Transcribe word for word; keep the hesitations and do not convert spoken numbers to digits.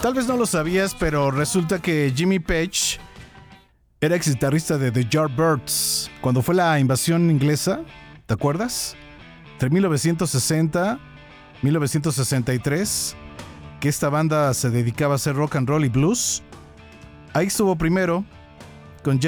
Tal vez no lo sabías, pero resulta que Jimmy Page era ex guitarrista de The Yardbirds cuando fue la invasión inglesa, ¿te acuerdas? Entre mil novecientos sesenta y mil novecientos sesenta y tres, que esta banda se dedicaba a hacer rock and roll y blues. Ahí estuvo primero